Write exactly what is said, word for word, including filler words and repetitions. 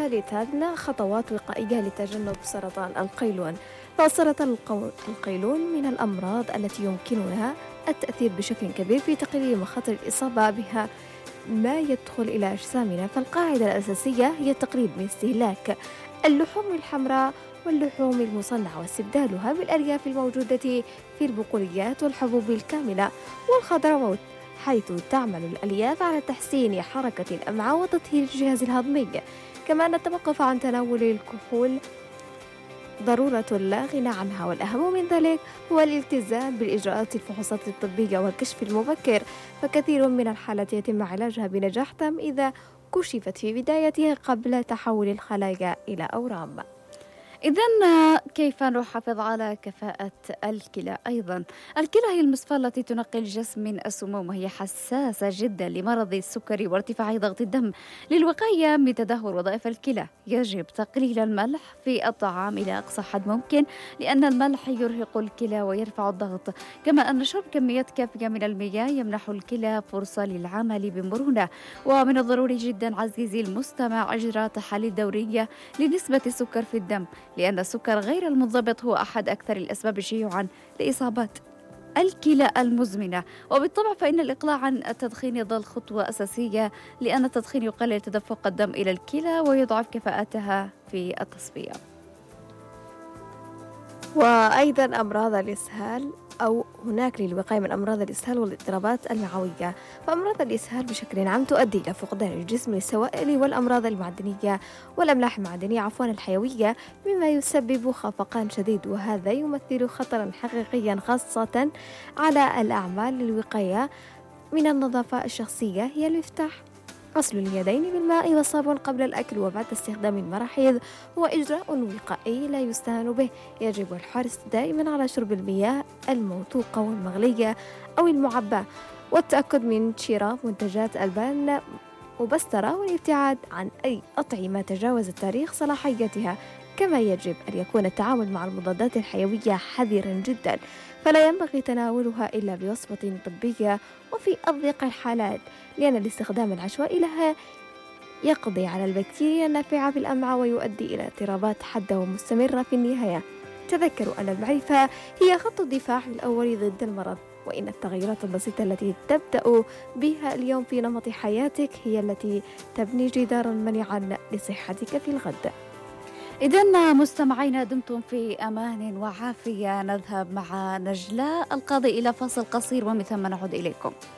ثالثا خطوات وقائية لتجنب سرطان القولون. فسرطان القولون من الأمراض التي يمكنها التأثير بشكل كبير في تقليل مخاطر الإصابة بها ما يدخل إلى أجسامنا. فالقاعدة الأساسية هي التقليل من استهلاك اللحوم الحمراء واللحوم المصنعة واستبدالها بالألياف الموجودة في البقوليات والحبوب الكاملة والخضروات، حيث تعمل الألياف على تحسين حركة الأمعاء وتطهير الجهاز الهضمي. كما أن التوقف عن تناول الكحول ضرورة لا غنى عنها، والأهم من ذلك هو الالتزام بالإجراءات الفحوصات الطبية والكشف المبكر، فكثير من الحالات يتم علاجها بنجاح تام إذا كشفت في بدايتها قبل تحول الخلايا إلى أورام. إذن كيف نحافظ على كفاءة الكلى؟ أيضا الكلى هي المصفاة التي تنقي الجسم من السموم، وهي حساسة جدا لمرض السكري وارتفاع ضغط الدم. للوقاية من تدهور وظائف الكلى يجب تقليل الملح في الطعام إلى أقصى حد ممكن، لأن الملح يرهق الكلى ويرفع الضغط. كما أن شرب كميات كافية من المياه يمنح الكلى فرصة للعمل بمرونة. ومن الضروري جدا عزيزي المستمع إجراء تحاليل دورية لنسبة السكر في الدم، لأن السكر غير المنضبط هو أحد أكثر الأسباب شيوعاً لإصابات الكلى المزمنة. وبالطبع فإن الإقلاع عن التدخين يظل خطوة أساسية، لأن التدخين يقلل تدفق الدم إلى الكلى ويضعف كفاءتها في التصفية. وأيضا أمراض الإسهال، أو هناك للوقاية من أمراض الإسهال والاضطرابات المعوية. فأمراض الإسهال بشكل عام تؤدي إلى فقدان الجسم للسوائل والأمراض المعدنية والأملاح المعدنية عفوا الحيوية، مما يسبب خفقان شديد، وهذا يمثل خطرا حقيقيا خاصة على الأعمال. للوقاية من النظافة الشخصية هي المفتاح. غسل اليدين بالماء والصابون قبل الأكل وبعد استخدام المراحيض هو إجراء وقائي لا يستهان به. يجب الحرص دائما على شرب المياه الموثوقة والمغلية أو المعبأة، والتأكد من شراء منتجات ألبان مبسترة، والابتعاد عن أي أطعمة تجاوز تاريخ صلاحيتها. كما يجب أن يكون التعامل مع المضادات الحيوية حذرا جدا، فلا ينبغي تناولها إلا بوصفة طبية وفي أضيق الحالات، لأن الاستخدام العشوائي لها يقضي على البكتيريا النافعة في الأمعاء ويؤدي إلى اضطرابات حادة ومستمرة في النهاية. تذكروا أن المعرفة هي خط الدفاع الأول ضد المرض، وإن التغيرات البسيطة التي تبدأ بها اليوم في نمط حياتك هي التي تبني جدارا منيعا لصحتك في الغد. إذن مستمعينا دمتم في أمان وعافية. نذهب مع نجلاء القاضي إلى فاصل قصير ومن ثم نعود إليكم.